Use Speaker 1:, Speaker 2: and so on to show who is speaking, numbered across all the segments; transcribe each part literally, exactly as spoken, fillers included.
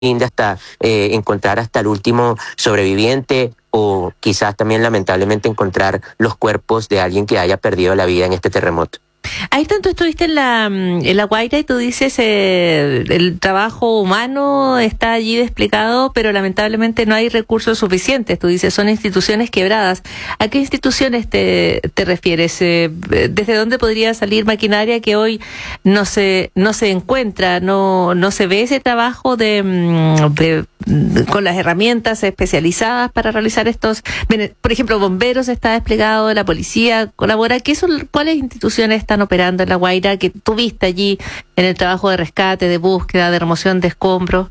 Speaker 1: de hasta eh, encontrar hasta el último sobreviviente o quizás también lamentablemente encontrar los cuerpos de alguien que haya perdido la vida en este terremoto.
Speaker 2: Ayrton, tú estuviste en la, en la Guaira y tú dices eh, el trabajo humano está allí desplegado, pero lamentablemente no hay recursos suficientes. Tú dices, son instituciones quebradas. ¿A qué instituciones te, te refieres? Eh, ¿Desde dónde podría salir maquinaria que hoy no se no se encuentra? ¿No no se ve ese trabajo de, de con las herramientas especializadas para realizar estos? Por ejemplo, bomberos está desplegado, la policía colabora. ¿Qué son, cuáles instituciones están operando en La Guaira que tuviste allí en el trabajo de rescate, de búsqueda, de remoción de escombros?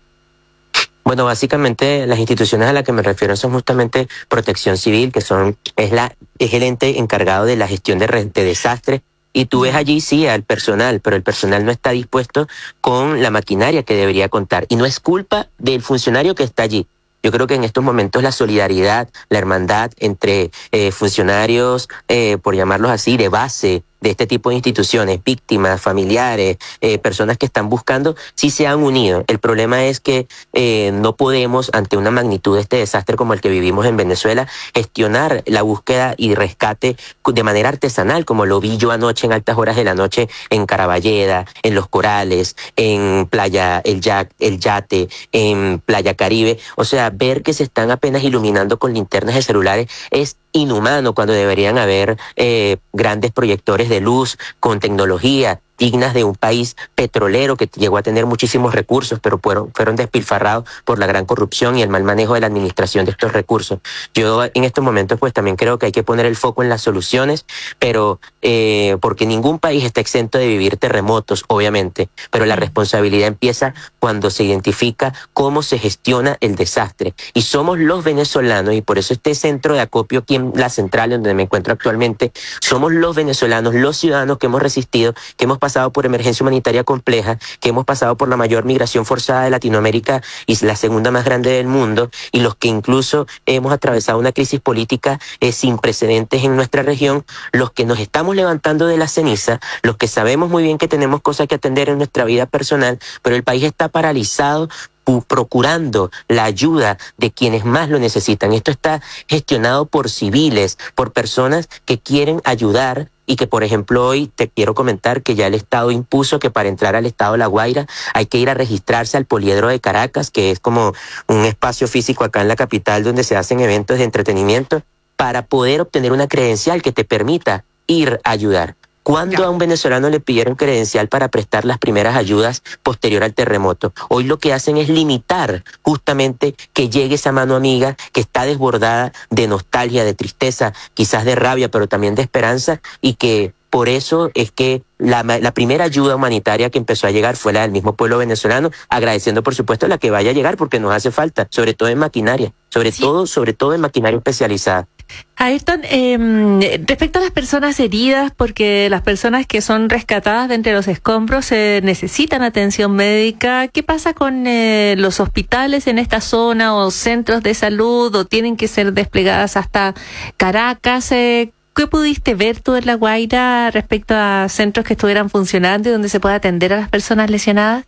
Speaker 1: Bueno, básicamente las instituciones a las que me refiero son justamente Protección Civil, que son es la es el ente encargado de la gestión de, de desastres. Y tú ves allí, sí, al personal, pero el personal no está dispuesto con la maquinaria que debería contar. Y no es culpa del funcionario que está allí. Yo creo que en estos momentos la solidaridad, la hermandad entre eh, funcionarios, eh, por llamarlos así, de base de este tipo de instituciones, víctimas, familiares, eh, personas que están buscando, sí se han unido. El problema es que eh, no podemos, ante una magnitud de este desastre como el que vivimos en Venezuela, gestionar la búsqueda y rescate de manera artesanal, como lo vi yo anoche en altas horas de la noche en Caraballeda, en Los Corales, en Playa El, ya El Yate, en Playa Caribe. O sea, ver que se están apenas iluminando con linternas de celulares es inhumano cuando deberían haber eh, grandes proyectores de luz con tecnología dignas de un país petrolero que llegó a tener muchísimos recursos, pero fueron, fueron despilfarrados por la gran corrupción y el mal manejo de la administración de estos recursos. Yo en estos momentos pues también creo que hay que poner el foco en las soluciones, pero eh, porque ningún país está exento de vivir terremotos, obviamente, pero la responsabilidad empieza cuando se identifica cómo se gestiona el desastre. Y somos los venezolanos, y por eso este centro de acopio aquí en la central donde me encuentro actualmente, somos los venezolanos, los ciudadanos que hemos resistido, que hemos pasado pasado por emergencia humanitaria compleja, que hemos pasado por la mayor migración forzada de Latinoamérica y la segunda más grande del mundo, y los que incluso hemos atravesado una crisis política eh, sin precedentes en nuestra región, los que nos estamos levantando de la ceniza, los que sabemos muy bien que tenemos cosas que atender en nuestra vida personal, pero el país está paralizado procurando la ayuda de quienes más lo necesitan. Esto está gestionado por civiles, por personas que quieren ayudar y que, por ejemplo, hoy te quiero comentar que ya el Estado impuso que para entrar al Estado de La Guaira hay que ir a registrarse al Poliedro de Caracas, que es como un espacio físico acá en la capital donde se hacen eventos de entretenimiento, para poder obtener una credencial que te permita ir a ayudar. ¿Cuándo a un venezolano le pidieron credencial para prestar las primeras ayudas posterior al terremoto? Hoy lo que hacen es limitar justamente que llegue esa mano amiga que está desbordada de nostalgia, de tristeza, quizás de rabia, pero también de esperanza, y que por eso es que la, la primera ayuda humanitaria que empezó a llegar fue la del mismo pueblo venezolano, agradeciendo por supuesto la que vaya a llegar porque nos hace falta, sobre todo en maquinaria, sobre sí. todo, sobre todo en maquinaria especializada.
Speaker 2: Ayrton, eh, respecto a las personas heridas, porque las personas que son rescatadas de entre los escombros eh, necesitan atención médica, ¿qué pasa con eh, los hospitales en esta zona o centros de salud o tienen que ser desplegadas hasta Caracas? Eh, ¿Qué pudiste ver tú en La Guaira respecto a centros que estuvieran funcionando y donde se pueda atender a las personas lesionadas?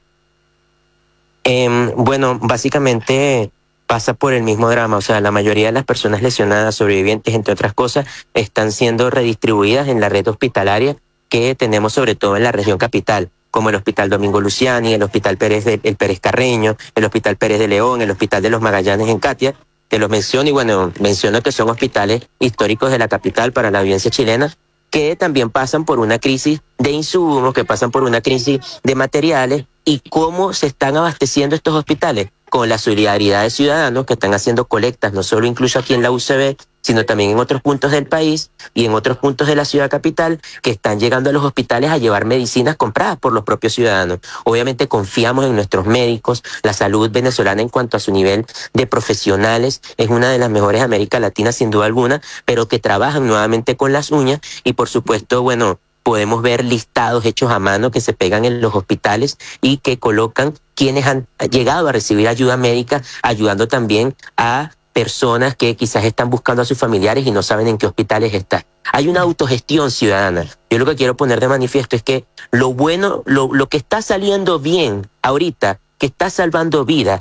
Speaker 1: Eh, bueno, básicamente pasa por el mismo drama, o sea, la mayoría de las personas lesionadas, sobrevivientes, entre otras cosas, están siendo redistribuidas en la red hospitalaria que tenemos sobre todo en la región capital, como el Hospital Domingo Luciani, el Hospital Pérez, de, el Pérez Carreño, el Hospital Pérez de León, el Hospital de los Magallanes en Catia. Te los menciono y bueno, menciono que son hospitales históricos de la capital para la audiencia chilena, que también pasan por una crisis de insumos, que pasan por una crisis de materiales. ¿Y cómo se están abasteciendo estos hospitales? Con la solidaridad de ciudadanos que están haciendo colectas, no solo incluso aquí en la U C B, sino también en otros puntos del país y en otros puntos de la ciudad capital, que están llegando a los hospitales a llevar medicinas compradas por los propios ciudadanos. Obviamente confiamos en nuestros médicos, la salud venezolana en cuanto a su nivel de profesionales es una de las mejores de América Latina sin duda alguna, pero que trabajan nuevamente con las uñas y por supuesto, bueno, podemos ver listados hechos a mano que se pegan en los hospitales y que colocan quienes han llegado a recibir ayuda médica, ayudando también a personas que quizás están buscando a sus familiares y no saben en qué hospitales están. Hay una autogestión ciudadana. Yo lo que quiero poner de manifiesto es que lo bueno, lo, lo que está saliendo bien ahorita, que está salvando vidas